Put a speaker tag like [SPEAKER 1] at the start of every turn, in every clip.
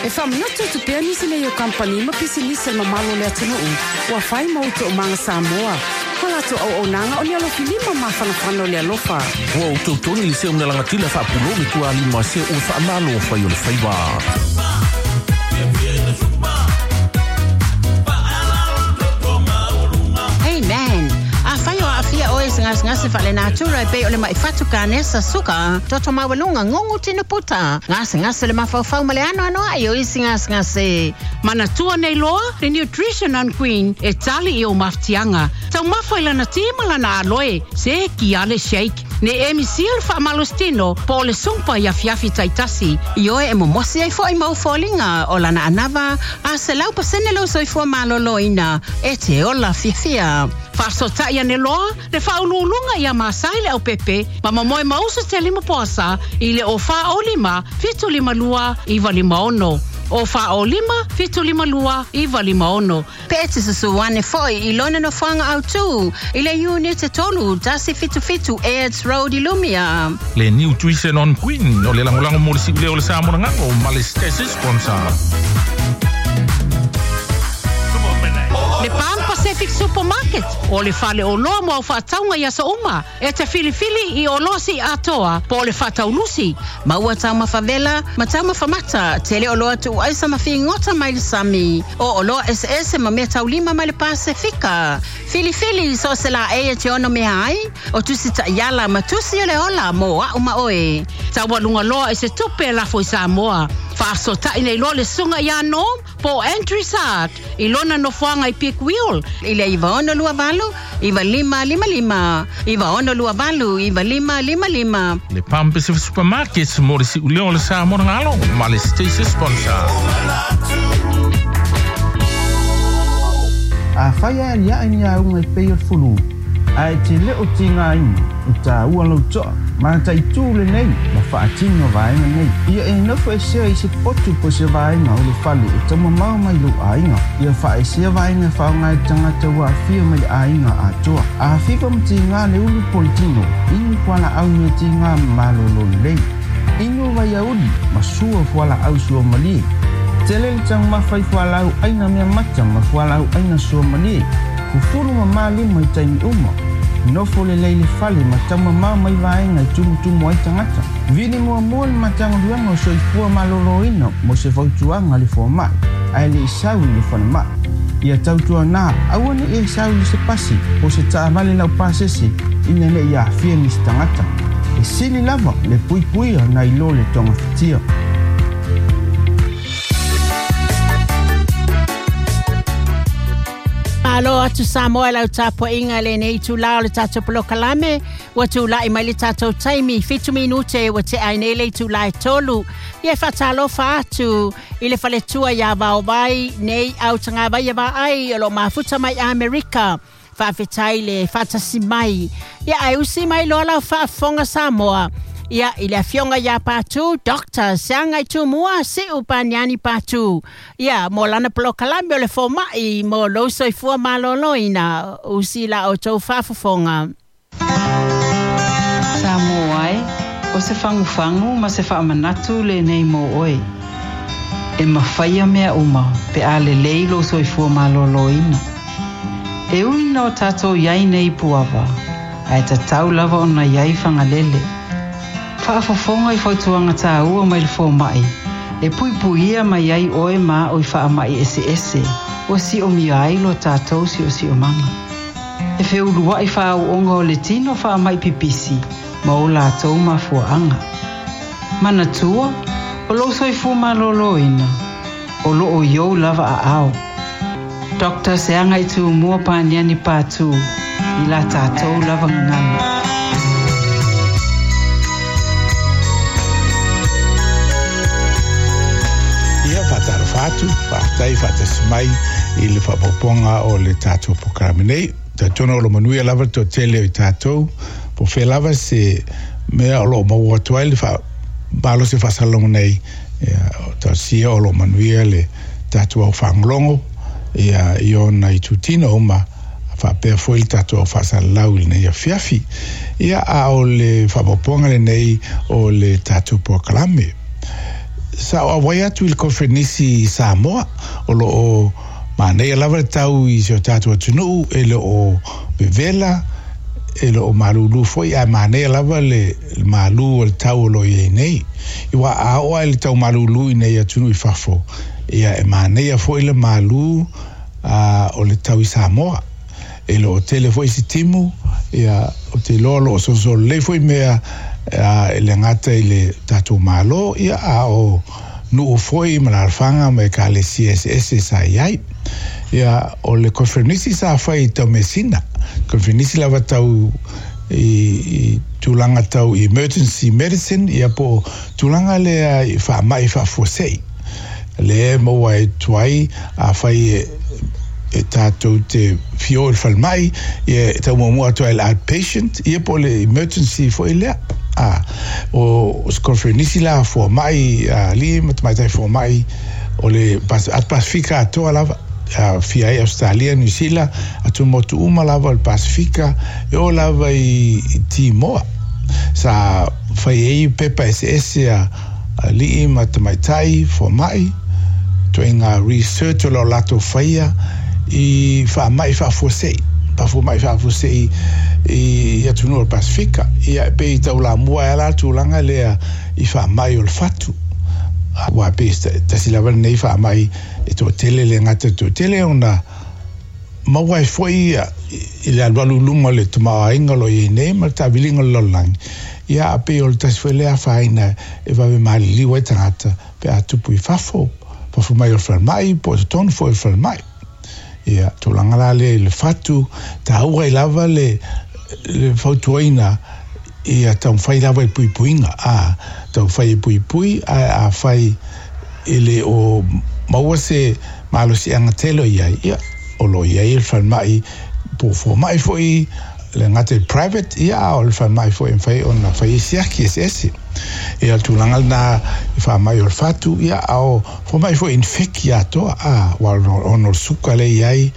[SPEAKER 1] E whaminotu tu pia nisi le yo company ma pisi nisi ma malo le atinu ua whai mautu o manga Samoa. Kola tu au nanga o ni alo filima ma whanawhano le alofa.
[SPEAKER 2] Ua o tautoni li se una langatila whaapulomi tua lima se o whaamalo o whai o le whaiwa.
[SPEAKER 3] Hey man, a whaio a fia oe ngasi whale nā tura e pe o le mai whatu ka nesa suka toto mawalunga ngongu tino puta. Ngasi le mawhau ma le ano ai o isi ngasi.
[SPEAKER 4] Mana tua nei loa, le Nutrition and Queen e tali i o maftianga. Tau mawhai lana tima lana aloe, se ki ale shake. Ne e misiel whaamalostino po le sumpa ia fiafi taitasi.
[SPEAKER 3] I oe e momosi ai fo i mau fōlinga o lana anava a se lau pasene lo soi fua maloloina e te ola fia.
[SPEAKER 4] Whaasota ia ne loa, le whaululunga ia masai le au pepe, ma mamoe mausa te lima poasa i le o wha o lima, fitu lima lua, iwa lima ono. O wha o lima, fitu lima lua, iwa lima ono.
[SPEAKER 3] Pete susuwane foi i lona no whanga au tu, i le unit e tolu, dasi fitu Aids Road i Lumia.
[SPEAKER 2] Le Nutrition on Queen, o le langolango morisi ule o le Samorangango, ma le stesi sponsor.
[SPEAKER 4] Le Pan Pacific Supermarket, o le whale o loa mo au whaataunga ia sa uma, e te filifili i o losi atoa, po le whaataunusi.
[SPEAKER 3] Maua tau mawhavela, ma tau mawhamata, tele o loa tu aisa mawhi ngota mai le sami, o loa SS ma mea tau lima mai le Pasifika. Filifili so se la e te ono mea ai, o tusi ta iala ma tusi o le ola mo a uma oe.
[SPEAKER 4] Tau walunga loa e se tupe lafo i Samoa. Whaasota i nei loa le sunga ia nom, po Entry Sart, i lona no whanga i Pick Wheel.
[SPEAKER 3] I le iwa ono lua valu, iwa 555. Iwa ono lua valu, iwa 555.
[SPEAKER 2] Le Pan Pacific Supermarket, morisi ule o le Samorangango, ma le stesi sponsor.
[SPEAKER 5] A whaia ni a ni a unga i peo fulu. A e te leo tinga inu, i ta ua lau toa. Ma ta i tūle nei, ma whaatino vaenga nei. Ia e nofo e sea i se potu po se vaenga o le whale e tama mau mai lo ainga. Ia wha e sea vaenga whaonga e tangata ua whia mai le ainga a toa. A whiwa mti ngā le ulu politino, inu kuala au me ti ngā malolo lei. Inu vai auli, ma sua fuala au sua malie. Telele tang mawhai fuala au aina mea mata ma fuala au aina sua malie. Kufuru ma mali mai taimi uma. Nofo le leile fale ma tama mau mai vaenga i tumu ai tangata. Vini mua le matanga duanga o soifua malolo ina mo se fautuanga le fua mai. Ai le isau le fana mai. Ia tautua nā, awane e isau le se pasi o se taamale lau pasese ina le ia fia mis tangata. E sili lava le puipuia na ilo le tonga fitia.
[SPEAKER 3] Alo atu Samoa lau tapo inga le nei tu lao le tato polo kalame wa tu lai mai le tato taimi 5 minute wa te ai nei le tu lai tolu ia fatalo fa atu ile fale tua ya va vai nei au tanga vai va ai lo mafuta mai America fa fetai le fatasi mai ia ai usi mai lo la fa fonga Samoa ia ile fionga ya patu doctor sanga tu mua se upanyani patu ia molana plo kalambio le foma I mo lo soi fu maloloina usila o to fafonga
[SPEAKER 6] Samoa o se fangu ma se fa manatu le nei mo oi e mafaya mea uma pe ale leilo soi fu maloloina e uina o tato yai nei puava ai tatau lava ona yai fangalele Whaafafonga I whautuanga tā ua mai le fō mai. E puipuia mai ai oe mā o I wha mai ese. O si o mi ai lo tātou si o si o manga. E whiurua I wha au onga o le tino wha mai pipisi. Ma o lātou ma fuaanga. Mana tua, o lo soi fu maloloina. O lo o iou lava a au. Doctor se anga I tu mua pāniani pātū. I la tātou lava ngana.
[SPEAKER 7] Fatu, fatai fatasmai I le whapoponga o le tātou programe nei. Ta tona o lo manuia lava to tele o tātou. Po whe lava se mea o lo maua tuai le balo se whasalongo nei. Ta sia o lo manuia le tātou au whanglongo. I ona I tutina oma whapea foi le tātou au whasalau le nei a fiafi. Ia a o le whapoponga le nei o le tātou programe. sa o wai atu il konferenisi Samoa o lo o manei lava tau I se tatou tunu e lo o bevela e lo o malulu foi a manei lava le malu o tau lo I nei I wa a o le tau malulu I nei atunu I fafo ia e manei foi le malu o le tau I Samoa e lo tele foi si timu ia o te lolo so le foi mea le ngata I le tatou malo ia a o nu o foi malarfanga me ka le CSS sa iai ia o le konferenisi sa fai tau mesina konferenisi lava tau I tulanga tau emergency medicine ia po tulanga le fa mai fa fosei le mo wai tuai a fai e tatou te fio il falmai e tau mo atu el outpatient e po le emergency foi lea o konferenisi la fo mai li mai tai fo mai o le Pasifika atoa lava fia Australia New Zealand atu motu uma lava el Pasifika e o lava I Timoa sa fai ei pepa SS li mai tai fo mai toinga research o lo lato faia I fa mai fa fosei pa fo mai fa fosei I atu no Pasifika ia pe tau la mua ala tulanga lea I fa mai o fatu wa pe ta si lava nei fa mai e to tele le ngata to tele ona ma wai foi I le alwalu lunga le tuma ingalo I nei ma ta bilinga lo lang ia pe o ta foi le faina e va me mal li wa tangata pe atu pui fafo pa fo mai o fa mai po ton foi fa mai ia to langa le fatu ta ua I lava le fautuaina ia tau fai lava I puipuinga tau fai pui a fai ele o maua se malo si anga telo ia o lo ia il falmai po fo mai foi le ngate private ia o le falmai foi fai ona fai siaki esse ia tulanga na fa mai o fatu ia o fo mai foi infekia to wa ono suka le ia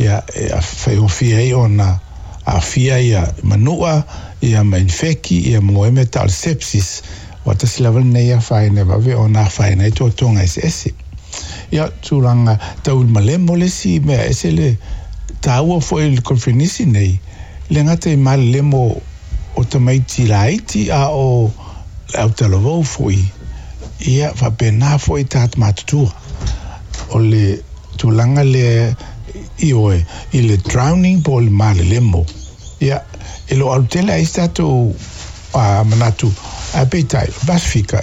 [SPEAKER 7] fai o fia ona a fia ia manua ia ma infeki ia moeme tal sepsis wata silavel nei fai ne va ve ona fai nei to tonga esse ia tulanga tau malemo le si me ese le tau foi il konferenisi nei le ngate mal lemo o tamaiti laiti o au talovo foi ia fa pena foi tat matu o le tulanga le ioe il drowning ball mal lemo ia elo altela è stato manatu apetai Pasifika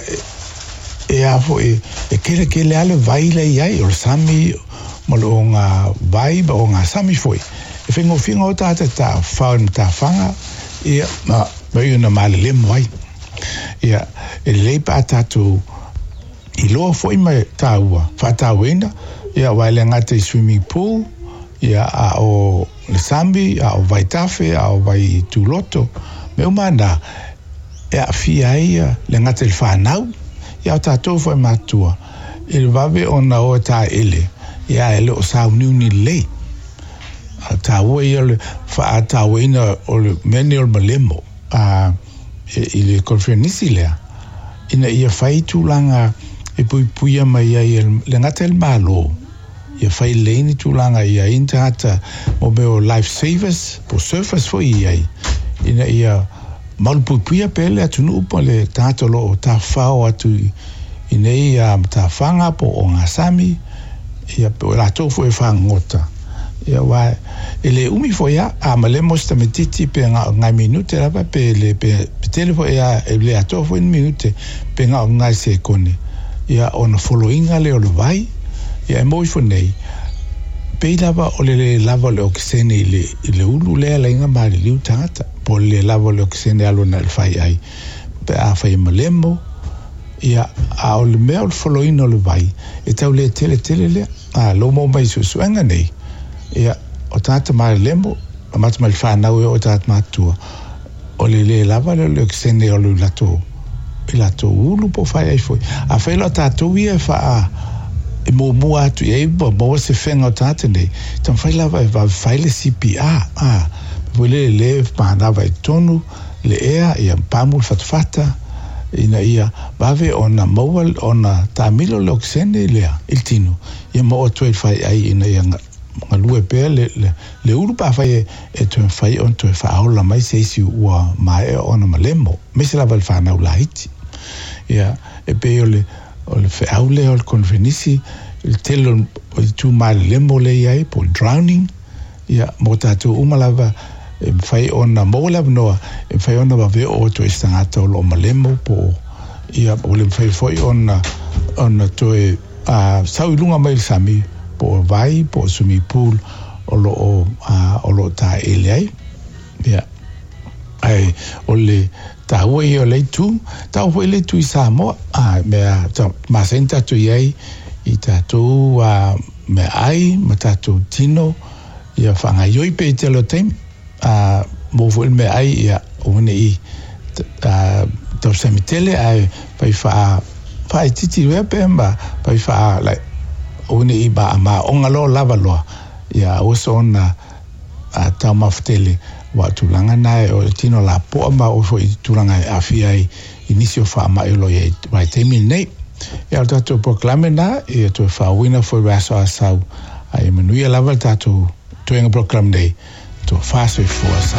[SPEAKER 7] e foi e che le ale vai le ai o sami molonga vai o nga sami foi e fingo tata ta fanga ia ma una mal lemo vai ia e le patatu I lo foi mai taua fatawena ia vai le ngate swimming pool ia o le sambi o vai tafe o vai tuloto me umana e fia ia le ngate le fanau ia tatou foi matua il vave ona o ta ele ia ele o sa uniuni le ta ia le fa tawena o le manual malemo il konferenisi lea ina ia fai tulanga e puia mai ai le ngata el malo ia fai leini tulanga ia intata o meu life savers po surface foi ai ina ia mal puia pele atunu po le tato lo ta fao atu ina ia ta fanga po o ngasami ia po la to foi fangota ia wa ele umi foi a malemo sta metiti pe nga minute la pe le pe telefo ia le ato foi minute pe nga se kone ia ona following ale o vai ia moi fonei pe lava o le lava le oxene le ulu le la inga mari liu tata po le lava le oxene alo na fai ai pe a fai malemo ia a o le mea following o le vai e tau le tele le lo mo mai suenga nei ia o tata mai lemo o mata mai whanau o tata matua o le lava le oxene o le lato ulu po fai ai foi a fai lo tatou ia fa e mo atu e mo se fenga o tata nei tan fai lava va fai le CPR vole le pa vai tonu le ea ia pamul fatfata ina ia bave ona mowal ona tamilo loksene lea il tino ia mo o tue fai ai ina ia ngalue pe le uru pa fai e tue fai on tue fa aula mai seisi ua mai ona malemo mese la valfa na ulaiti ia e pe ole fe aule o konvenisi il telo tu mal lembo le ai po drowning ia mo tatu umalava fai ona mola noa fai ona va ve o to istangata o malemo po ia ole fai foi ona to saulunga mai sami po vai po sumi pool o lo ta elei ia ai ole ta we o le tu ta we le tu samo me ta masenta tu yai ita tu me ai matatu tino ia fanga yoi pe te lo tem mo vo me ai ia one I to semitele ai pai fa titi we pemba pai fa like one I ba ma onga lo lava lo ia oso na ta maftele wa tulanga nai o tino la po ma o foi tulanga afia inicio fa ma elo ye vai temi nei ia tato proclame na ia to fa wina foi rasa sau ai manuia lava tato to proclaim nei to fast for